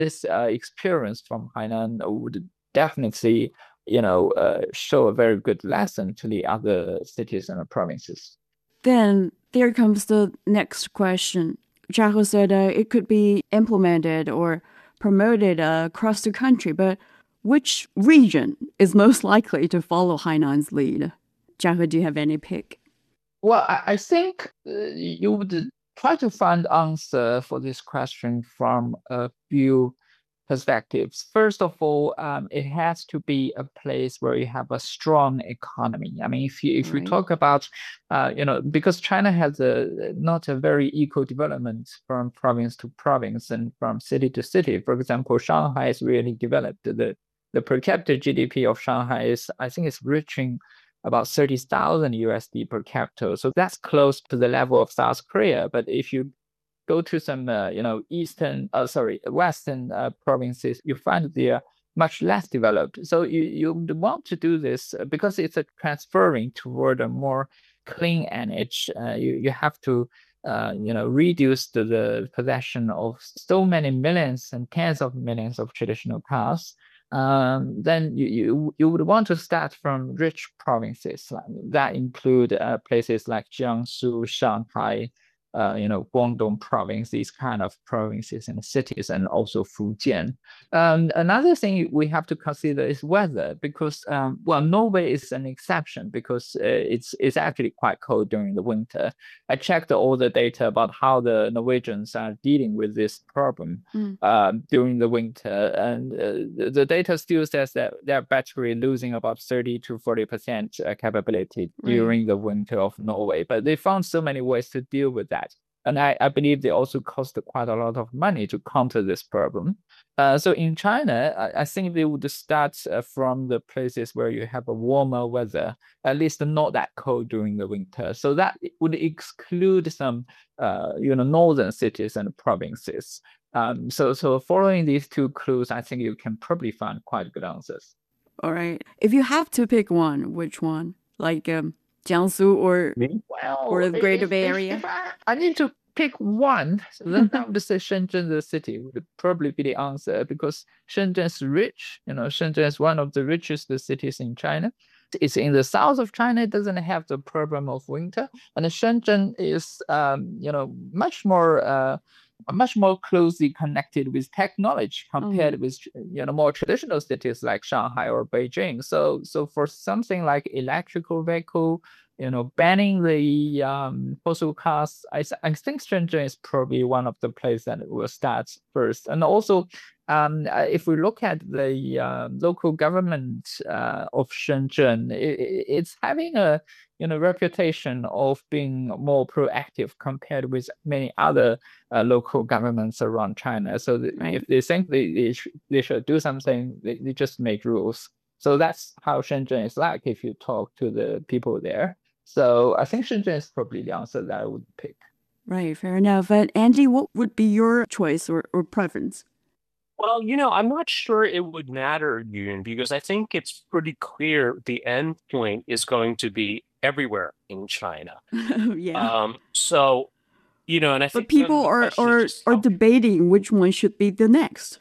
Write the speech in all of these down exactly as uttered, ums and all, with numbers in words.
this uh, experience from Hainan would definitely, you know, uh, show a very good lesson to the other cities and provinces. Then there comes the next question. Chaho said uh, it could be implemented or promoted uh, across the country, but which region is most likely to follow Hainan's lead? Chaho, do you have any pick? Well, I, I think uh, you would try to find answer for this question from a few perspectives. First of all, um, it has to be a place where you have a strong economy. I mean, if you if you Right. talk about, uh, you know, because China has a not a very equal development from province to province and from city to city. For example, Shanghai is really developed. The the per capita G D P of Shanghai is, I think, it's reaching about thirty thousand U S D per capita. So that's close to the level of South Korea. But if you go to some, uh, you know, eastern, uh, sorry, western uh, provinces, you find they are much less developed. So you you want to do this uh, because it's a transferring toward a more clean energy. Uh, you you have to. Uh, you know, reduce the, the possession of so many millions and tens of millions of traditional cars. Um, then you, you you would want to start from rich provinces like, that include uh, places like Jiangsu, Shanghai, uh, you know, Guangdong province, these kind of provinces and cities, and also Fujian. Um, another thing we have to consider is weather, because um, well, Norway is an exception because uh, it's it's actually quite cold during the winter. I checked all the data about how the Norwegians are dealing with this problem Mm, um, during the winter, and uh, the, the data still says that their battery losing about thirty to forty percent capability right. during the winter of Norway. But they found so many ways to deal with that. And I, I believe they also cost quite a lot of money to counter this problem. Uh, so in China, I, I think they would start uh, from the places where you have a warmer weather, at least not that cold during the winter. So that would exclude some, uh, you know, northern cities and provinces. Um, so, so following these two clues, I think you can probably find quite good answers. All right. If you have to pick one, which one? Like um, Jiangsu or Me? or Well, the Greater if Bay if Area? if I, I need to pick one, so then I would say Shenzhen, the city, would probably be the answer because Shenzhen is rich. You know, Shenzhen is one of the richest cities in China. It's in the south of China. It doesn't have the problem of winter, and Shenzhen is, um, you know, much more uh, much more closely connected with technology Oh, compared with you know more traditional cities like Shanghai or Beijing. So so for something like electrical vehicle, you know, banning the um, fossil cars, I, I think Shenzhen is probably one of the places that will start first. And also, um, uh, if we look at the uh, local government uh, of Shenzhen, it, it's having a you know reputation of being more proactive compared with many other uh, local governments around China. So th- right. if they think they they, sh- they should do something, they, they just make rules. So that's how Shenzhen is like if you talk to the people there. So I think Shenzhen is probably the answer that I would pick. Right, fair enough. And Angie, what would be your choice or, or preference? Well, you know, I'm not sure it would matter, Yoon, because I think it's pretty clear the end point is going to be everywhere in China. Yeah. Um, so, you know, and I But think then people the are, question is are just are how debating which one should be the next.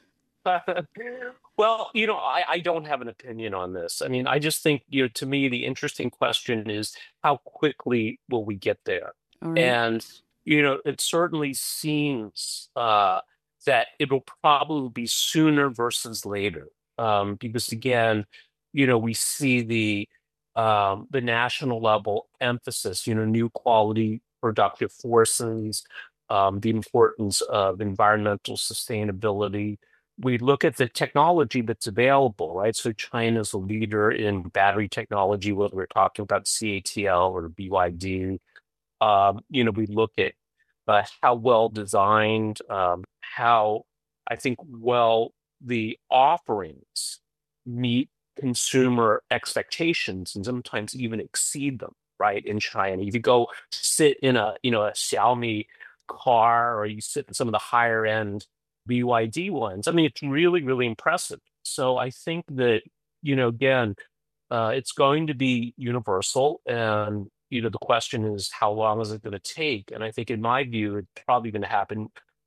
Well, you know, I, I don't have an opinion on this. I mean, I just think, you know, to me, the interesting question is how quickly will we get there? All right. And, you know, it certainly seems uh, that it'll probably be sooner versus later. Um, because again, you know, we see the um, the national level emphasis, you know, new quality productive forces, um, the importance of environmental sustainability. We look at the technology that's available, right? So China's a leader in battery technology, whether we're talking about C A T L or B Y D. Um, you know, we look at uh, how well designed, um, how I think well the offerings meet consumer expectations and sometimes even exceed them, right? In China, if you go sit in a, you know, a Xiaomi car or you sit in some of the higher end B Y D ones, I mean, it's really, really impressive. So I think that, you know, again, uh, it's going to be universal. And, you know, the question is, how long is it going to take? And I think, in my view, it's probably going to happen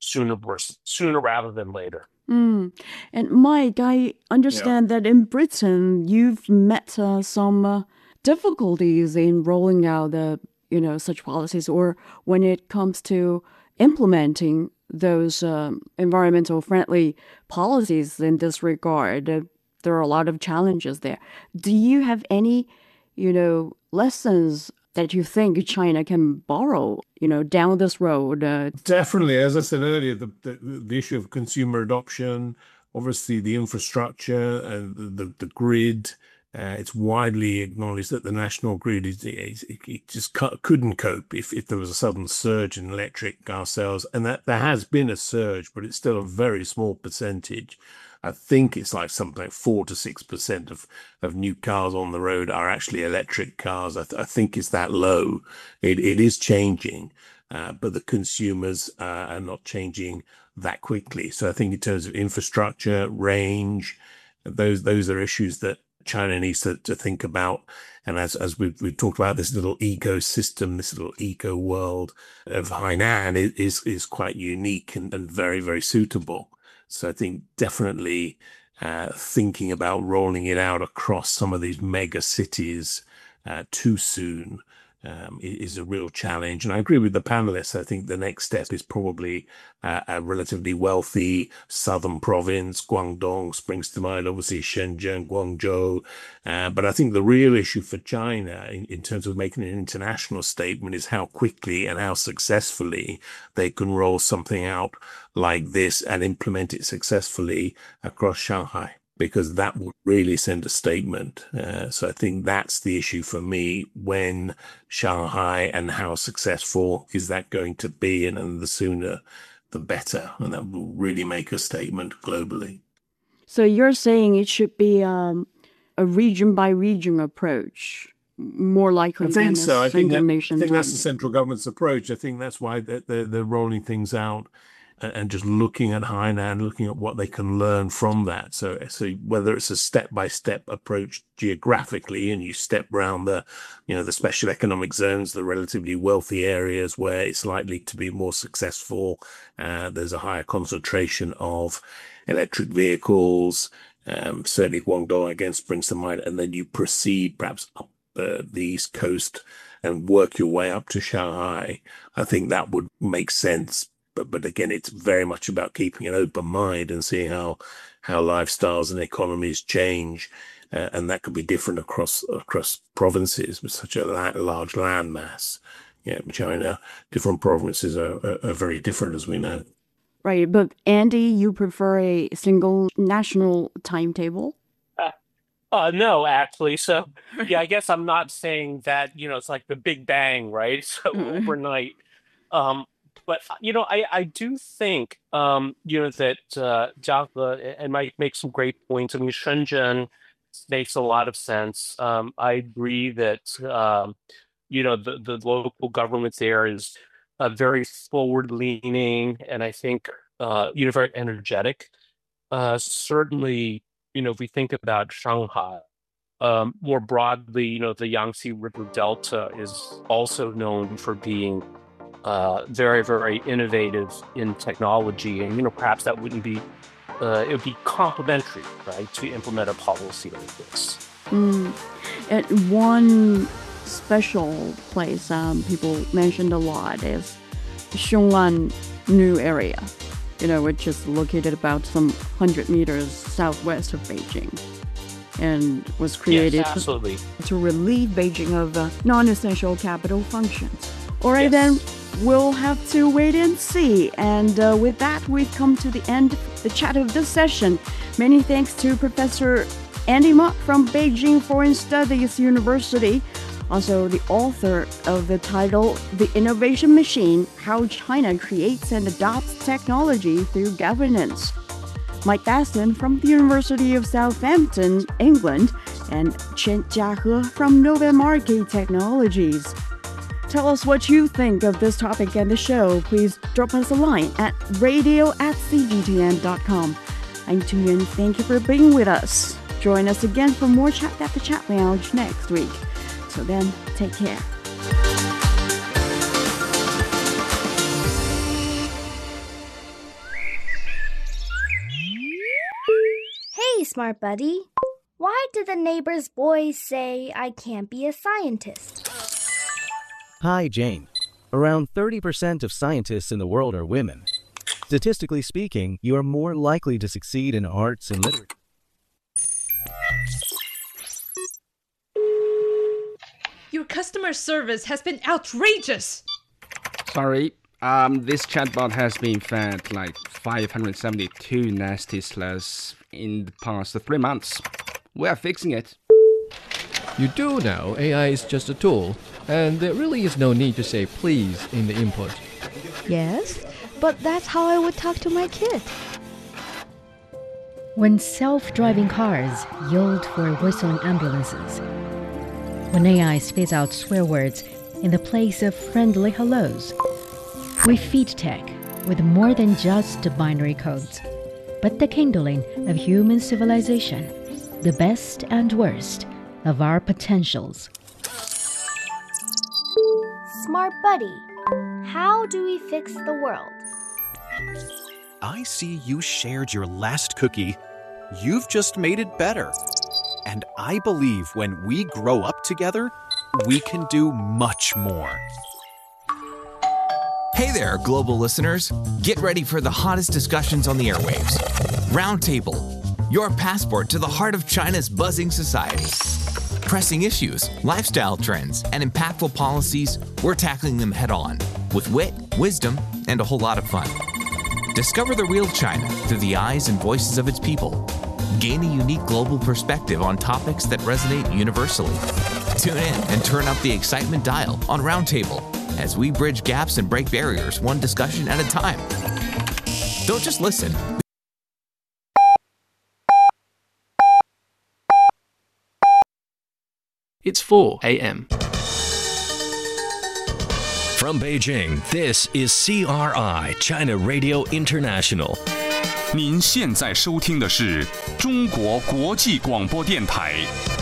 sooner versus sooner rather than later. Mm. And Mike, I understand yeah. that in Britain you've met uh, some uh, difficulties in rolling out the you know such policies, or when it comes to implementing those um, environmental friendly policies in this regard. Uh, there are a lot of challenges there. Do you have any, you know, lessons that you think China can borrow, you know, down this road? Uh, Definitely. As I said earlier, the, the, the issue of consumer adoption, obviously the infrastructure and the, the, the grid, uh, it's widely acknowledged that the national grid is, is it, it just couldn't cope if, if there was a sudden surge in electric car sales. And that there has been a surge, but it's still a very small percentage. I think it's like something like four to six percent of, of new cars on the road are actually electric cars. I, th- I think it's that low. It it is changing, uh, but the consumers uh, are not changing that quickly. So I think in terms of infrastructure, range, those those are issues that China needs to, to think about. And as as we've, we've talked about, this little ecosystem, this little eco world of Hainan is is, is quite unique and, and very, very suitable. So I think definitely uh, thinking about rolling it out across some of these mega cities uh, too soon um, is a real challenge. And I agree with the panelists. I think the next step is probably uh, a relatively wealthy southern province. Guangdong springs to mind, obviously Shenzhen, Guangzhou. Uh, but I think the real issue for China in, in terms of making an international statement is how quickly and how successfully they can roll something out like this and implement it successfully across Shanghai, because that would really send a statement. Uh, so I think that's the issue for me when Shanghai, and how successful is that going to be, and, and the sooner the better, and that will really make a statement globally. So you're saying it should be um, a region by region approach, more likely I think than so. a I think, single that, nation. I think that's the central government's approach. I think that's why they're, they're, they're rolling things out and just looking at Hainan, looking at what they can learn from that. So, so whether it's a step-by-step approach geographically, and you step around the, you know, the special economic zones, the relatively wealthy areas where it's likely to be more successful, uh, there's a higher concentration of electric vehicles, um, certainly Guangdong again springs to mind, and then you proceed perhaps up uh, the East Coast and work your way up to Shanghai. I think that would make sense. But but again, it's very much about keeping an open mind and seeing how how lifestyles and economies change, uh, and that could be different across across provinces with such a la- large land mass. Yeah, in China, different provinces are, are, are very different, as we know. Right, but Andy, you prefer a single national timetable? Uh, uh, no, actually. So yeah, I guess I'm not saying that, you know, it's like the Big Bang, right? So overnight. Um, But, you know, I, I do think, um, you know, that uh, Jiahe and Mike make some great points. I mean, Shenzhen makes a lot of sense. Um, I agree that, um, you know, the, the local government there is uh, very forward-leaning, and I think, uh, you know, very energetic. Uh, certainly, you know, if we think about Shanghai, um, more broadly, you know, the Yangtze River Delta is also known for being Uh, very, very innovative in technology, and you know, perhaps that wouldn't be, uh, it would be complementary, right, to implement a policy like this. Mm. And one special place um, people mentioned a lot is Xiong'an New Area, you know, which is located about some hundred meters southwest of Beijing, and was created yes, absolutely. to, to relieve Beijing of uh, non-essential capital functions. All right, yes. then. We'll have to wait and see. And uh, with that, we've come to the end of the chat of this session. Many thanks to Professor Andy Mok from Beijing Foreign Studies University, also the author of the title, The Innovation Machine, How China Creates and Adopts Technology Through Governance. Mike Baston from the University of Southampton, England, and Chen Jiahe from Nova Market Technologies. Tell us what you think of this topic and the show. Please drop us a line at radio at c g t n dot com. I'm Tuyuan. Thank you for being with us. Join us again for more Chat at the Chat Lounge next week. Till then, take care. Smart Buddy. Why do the neighbor's boys say I can't be a scientist? Hi, Jane. Around thirty percent of scientists in the world are women. Statistically speaking, you are more likely to succeed in arts and literature. Your customer service has been outrageous. Sorry, um, this chatbot has been fed like five hundred seventy-two nasty slurs in the past three months. We are fixing it. You do know A I is just a tool, and there really is no need to say please in the input. Yes, but that's how I would talk to my kid. When self-driving cars yield for whistling ambulances. When A I spits out swear words in the place of friendly hellos. We feed tech with more than just binary codes, but the kindling of human civilization, the best and worst of our potentials. Smart Buddy, how do we fix the world? I see you shared your last cookie. You've just made it better. And I believe when we grow up together, we can do much more. Hey there, global listeners. Get ready for the hottest discussions on the airwaves. Roundtable, your passport to the heart of China's buzzing society. Pressing issues, lifestyle trends, and impactful policies, we're tackling them head on, with wit, wisdom, and a whole lot of fun. Discover the real China through the eyes and voices of its people. Gain a unique global perspective on topics that resonate universally. Tune in and turn up the excitement dial on Roundtable as we bridge gaps and break barriers one discussion at a time. Don't just listen. It's four a m From Beijing, this is C R I, China Radio International. 您现在收听的是中国国际广播电台。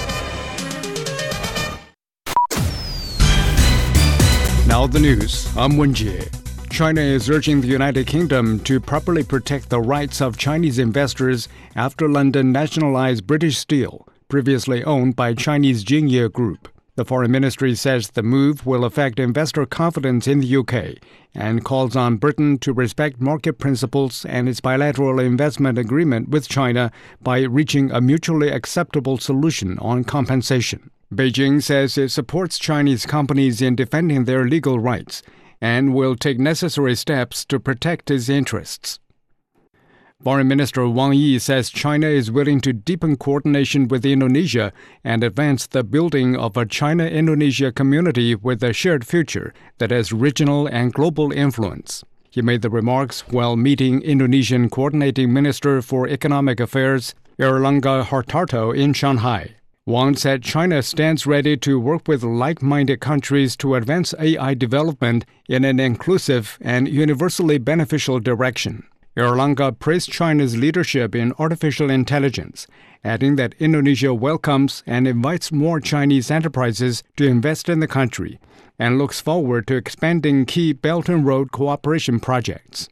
Now the news. I'm Wen Jie. China is urging the United Kingdom to properly protect the rights of Chinese investors after London nationalized British Steel, previously owned by Chinese Jingye Group. The Foreign Ministry says the move will affect investor confidence in the U K and calls on Britain to respect market principles and its bilateral investment agreement with China by reaching a mutually acceptable solution on compensation. Beijing says it supports Chinese companies in defending their legal rights and will take necessary steps to protect its interests. Foreign Minister Wang Yi says China is willing to deepen coordination with Indonesia and advance the building of a China-Indonesia community with a shared future that has regional and global influence. He made the remarks while meeting Indonesian Coordinating Minister for Economic Affairs, Erlangga Hartarto, in Shanghai. Wang said China stands ready to work with like-minded countries to advance A I development in an inclusive and universally beneficial direction. Erlangga praised China's leadership in artificial intelligence, adding that Indonesia welcomes and invites more Chinese enterprises to invest in the country and looks forward to expanding key Belt and Road cooperation projects.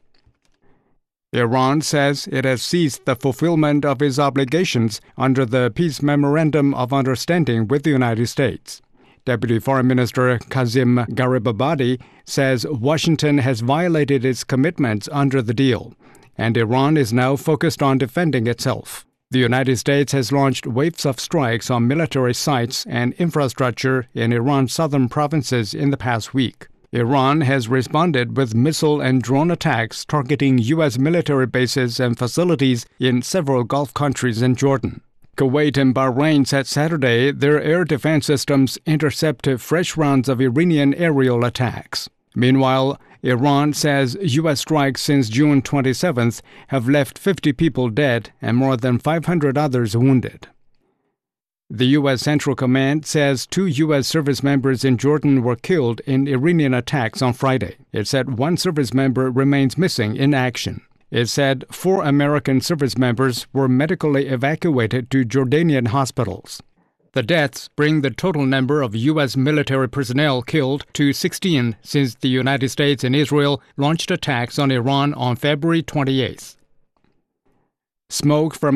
Iran says it has ceased the fulfillment of its obligations under the Peace Memorandum of Understanding with the United States. Deputy Foreign Minister Kazim Garibabadi says Washington has violated its commitments under the deal, and Iran is now focused on defending itself. The United States has launched waves of strikes on military sites and infrastructure in Iran's southern provinces in the past week. Iran has responded with missile and drone attacks targeting U S military bases and facilities in several Gulf countries and Jordan. Kuwait and Bahrain said Saturday their air defense systems intercepted fresh rounds of Iranian aerial attacks. Meanwhile, Iran says U S strikes since June twenty-seventh have left fifty people dead and more than five hundred others wounded. The U S Central Command says two U S service members in Jordan were killed in Iranian attacks on Friday. It said one service member remains missing in action. It said four American service members were medically evacuated to Jordanian hospitals. The deaths bring the total number of U S military personnel killed to sixteen since the United States and Israel launched attacks on Iran on February twenty-eighth. Smoke from